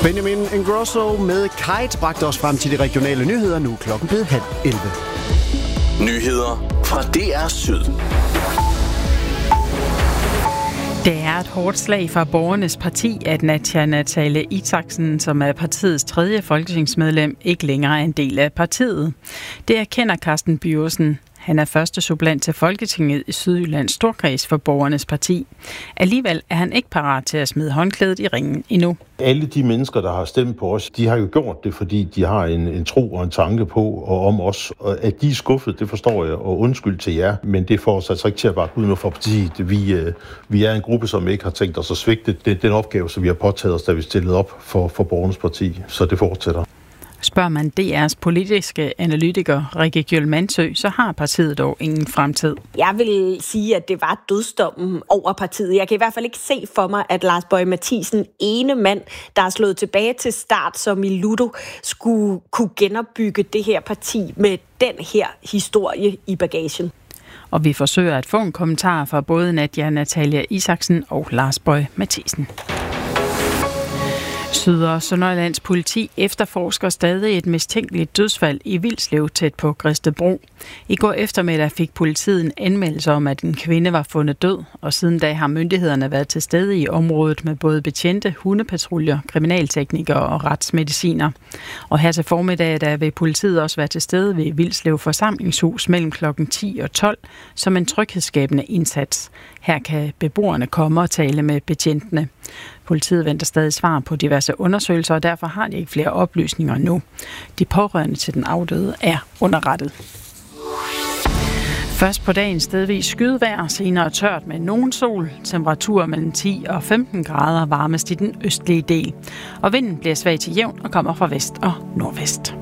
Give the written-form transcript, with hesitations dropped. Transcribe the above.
Benjamin Ingrosso med Kite bragte os frem til de regionale nyheder. Nu klokken blevet 10:30. Nyheder fra DR Syd. Det er et hårdt slag for Borgernes Parti, at Natalie Isaksen, som er partiets 3. folketingsmedlem, ikke længere er en del af partiet. Det erkender Carsten Bjørsen. Han er første suppleant til Folketinget i Sydjyllands Storkreds for Borgernes Parti. Alligevel er han ikke parat til at smide håndklædet i ringen endnu. Alle de mennesker, der har stemt på os, de har jo gjort det, fordi de har en tro og en tanke på og om os. Og at de er skuffet, det forstår jeg, og undskyld til jer, men det får os altså ikke til at bakke ud med for partiet. Vi er en gruppe, som ikke har tænkt os at svigte den opgave, som vi har påtaget os, da vi stillede op for Borgernes Parti. Så det fortsætter. Spørger man DR's politiske analytiker Rikke Gjøl Mandsø, så har partiet dog ingen fremtid. Jeg vil sige, at det var dødsdommen over partiet. Jeg kan i hvert fald ikke se for mig, at Lars Boje Mathiesen, ene mand, der er slået tilbage til start som i Ludo, skulle kunne genopbygge det her parti med den her historie i bagagen. Og vi forsøger at få en kommentar fra både Natalie Isaksen og Lars Boje Mathiesen. Syd- og Sønderjyllands politi efterforsker stadig et mistænkeligt dødsfald i Vilslev tæt på Gredstedbro. I går eftermiddag fik politiet en anmeldelse om, at en kvinde var fundet død, og siden da har myndighederne været til stede i området med både betjente, hundepatruljer, kriminalteknikere og retsmediciner. Og her til formiddag der vil politiet også være til stede ved Vilslev forsamlingshus mellem klokken 10 og 12 som en tryghedsskabende indsats. Her kan beboerne komme og tale med betjentene. Politiet venter stadig svar på diverse undersøgelser, og derfor har de ikke flere oplysninger nu. De pårørende til den afdøde er underrettet. Først på dagen stedvis skydevejr, senere tørt med nogen sol, temperaturer mellem 10 og 15 grader varmest i den østlige del. Og vinden bliver svag til jævn og kommer fra vest og nordvest.